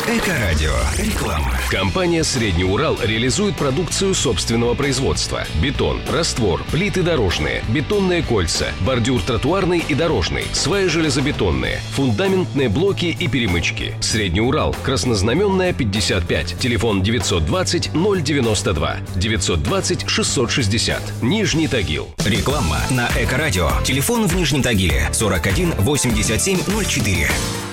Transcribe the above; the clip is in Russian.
Эко-радио. Реклама. Компания «Средний Урал» реализует продукцию собственного производства. Бетон, раствор, плиты дорожные, бетонные кольца, бордюр тротуарный и дорожный, сваи железобетонные, фундаментные блоки и перемычки. «Средний Урал», Краснознаменная, 55. Телефон 920 092 920 660. Нижний Тагил. Реклама на Эко-радио. Телефон в Нижнем Тагиле 41 87 04.